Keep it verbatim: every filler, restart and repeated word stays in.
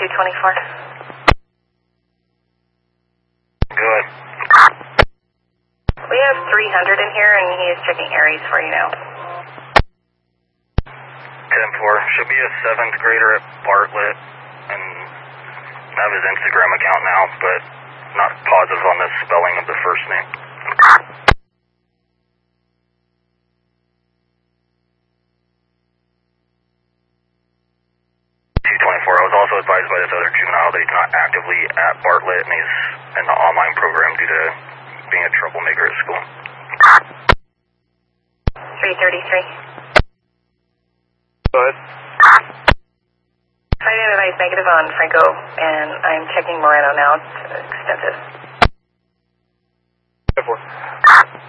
two twenty-four. Good. We have three hundred in here, and he is checking Aries for you now. ten four. Should be a seventh grader at Bartlett, and I have his Instagram account now, but not positive on the spelling of the first name. two twenty-four. I was also advised by this other juvenile that he's not actively at Bartlett, and he's in the online program due to being a troublemaker at school. three thirty-three. Go ahead. I identified negative on Franco, and I'm checking Moreno now. It's extensive.